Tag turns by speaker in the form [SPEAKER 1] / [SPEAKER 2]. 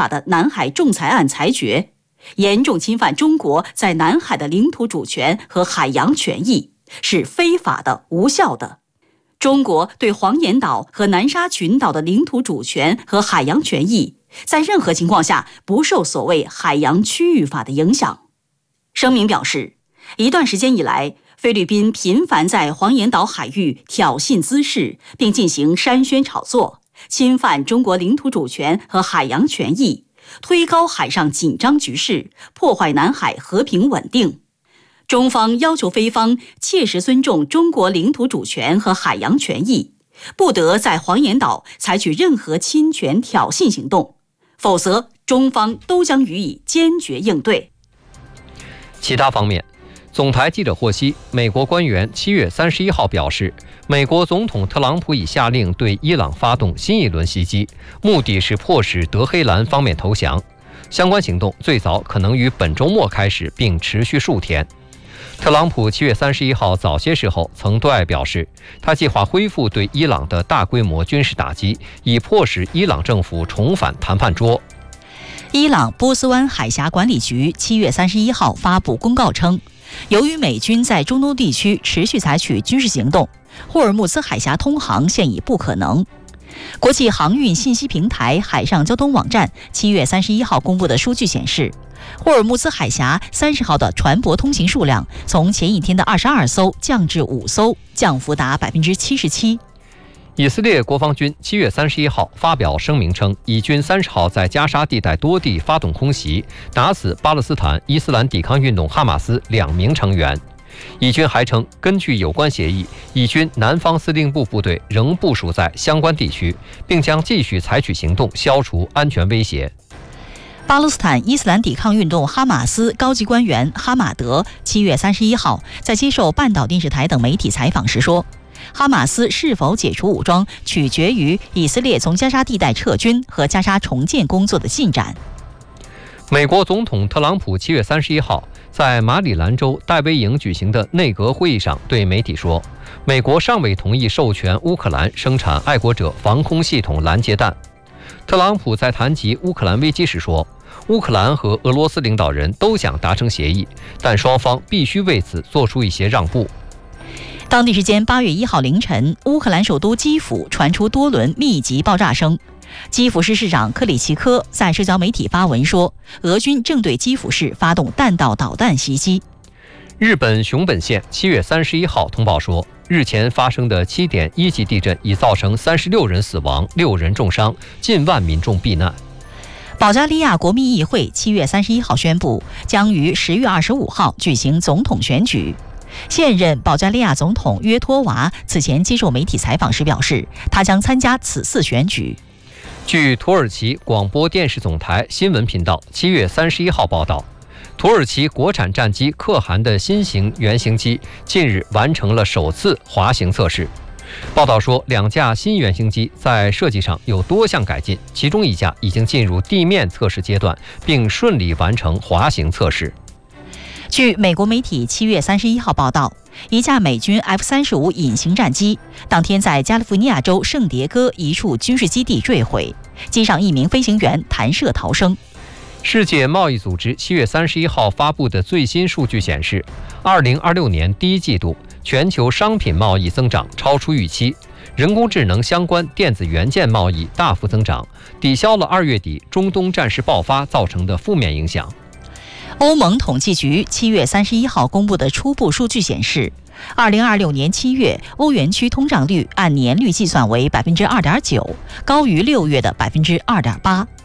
[SPEAKER 1] 法的南海仲裁案裁决，严重侵犯中国在南海的领土主权和海洋权益，是非法的、无效的。中国对黄岩岛和南沙群岛的领土主权和海洋权益，在任何情况下不受所谓海洋区域法的影响。声明表示，一段时间以来，菲律宾频繁在黄岩岛海域挑衅滋事，并进行煽宣炒作，侵犯中国领土主权和海洋权益，推高海上紧张局势，破坏南海和平稳定。中方要求菲方切实尊重中国领土主权和海洋权益，不得在黄岩岛采取任何侵权挑衅行动，否则中方都将予以坚决应对。
[SPEAKER 2] 其他方面，总台记者获悉，美国官员7月31号表示，美国总统特朗普已下令对伊朗发动新一轮袭击，目的是迫使德黑兰方面投降。相关行动最早可能于本周末开始，并持续数天。特朗普7月31号早些时候曾对外表示，他计划恢复对伊朗的大规模军事打击，以迫使伊朗政府重返谈判桌。
[SPEAKER 3] 伊朗波斯湾海峡管理局7月31号发布公告称，由于美军在中东地区持续采取军事行动，霍尔木兹海峡通航现已不可能。国际航运信息平台海上交通网站7月31号公布的数据显示，霍尔木兹海峡30号的船舶通行数量从前一天的22艘降至5艘，降幅达77%。
[SPEAKER 2] 以色列国防军7月31号发表声明称，以军30号在加沙地带多地发动空袭，打死巴勒斯坦伊斯兰抵抗运动哈马斯2名成员。以军还称，根据有关协议，以军南方司令部部队仍部署在相关地区，并将继续采取行动消除安全威胁。
[SPEAKER 3] 巴勒斯坦伊斯兰抵抗运动哈马斯高级官员哈马德7月31号在接受半岛电视台等媒体采访时说，哈马斯是否解除武装取决于以色列从加沙地带撤军和加沙重建工作的进展。
[SPEAKER 2] 美国总统特朗普7月31号在马里兰州戴维营举行的内阁会议上对媒体说，美国尚未同意授权乌克兰生产爱国者防空系统拦截弹。特朗普在谈及乌克兰危机时说，乌克兰和俄罗斯领导人都想达成协议，但双方必须为此做出一些让步。
[SPEAKER 3] 当地时间8月1号凌晨，乌克兰首都基辅传出多轮密集爆炸声。基辅市市长克里奇科在社交媒体发文说，俄军正对基辅市发动弹道导弹袭击。
[SPEAKER 2] 日本熊本县7月31号通报说，日前发生的7.1级地震已造成36人死亡，6人重伤，近万民众避难。
[SPEAKER 3] 保加利亚国民议会7月31号宣布，将于10月25号举行总统选举。现任保加利亚总统约托娃此前接受媒体采访时表示，他将参加此次选举。
[SPEAKER 2] 据土耳其广播电视总台新闻频道7月31号报道，土耳其国产战机可汗的新型原型机近日完成了首次滑行测试。报道说，2架新原型机在设计上有多项改进，其中1架已经进入地面测试阶段，并顺利完成滑行测试。
[SPEAKER 3] 据美国媒体7月31号报道，一架美军 F-35隐形战机当天在加利福尼亚州圣迭戈一处军事基地坠毁，机上1名飞行员弹射逃生。
[SPEAKER 2] 世界贸易组织7月31号发布的最新数据显示，2026年第一季度全球商品贸易增长超出预期，人工智能相关电子元件贸易大幅增长，抵消了2月底中东战事爆发造成的负面影响。
[SPEAKER 3] 欧盟统计局7月31号公布的初步数据显示，2026年7月欧元区通胀率按年率计算为2.9%，高于6月的2.8%。